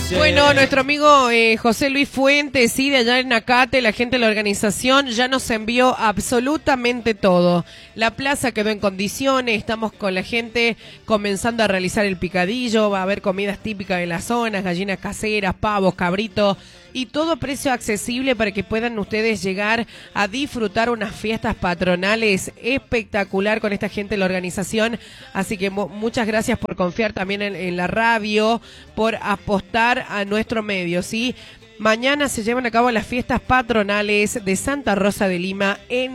Bueno, nuestro amigo José Luis Fuentes, sí, de allá en Acate, la gente de la organización ya nos envió absolutamente todo. La plaza quedó en condiciones, estamos con la gente comenzando a realizar el picadillo, va a haber comidas típicas de las zonas, gallinas caseras, pavos, cabritos y todo a precio accesible para que puedan ustedes llegar a disfrutar unas fiestas patronales espectacular con esta gente de la organización. Así que muchas gracias por confiar también en la radio, por apostar a nuestro medio, ¿sí? Mañana se llevan a cabo las fiestas patronales de Santa Rosa de Lima en